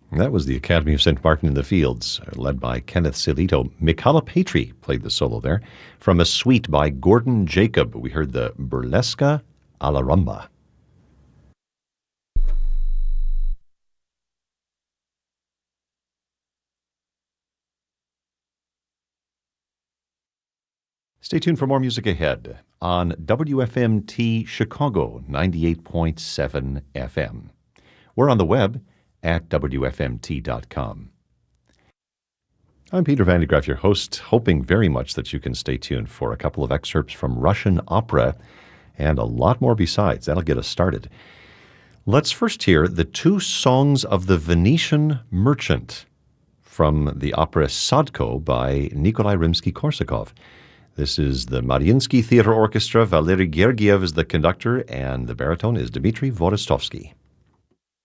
That was the Academy of St. Martin in the Fields, led by Kenneth Silito. Michala Patry played the solo there. From a suite by Gordon Jacob, we heard the Burlesca a la Rumba. Stay tuned for more music ahead on WFMT Chicago 98.7 FM. We're on the web at WFMT.com. I'm Peter Van de Graaff, your host, hoping very much that you can stay tuned for a couple of excerpts from Russian opera and a lot more besides. That'll get us started. Let's first hear the two songs of the Venetian Merchant from the opera Sadko by Nikolai Rimsky-Korsakov. This is the Mariinsky Theater Orchestra. Valery Gergiev is the conductor, and the baritone is Dmitry Vorostovsky.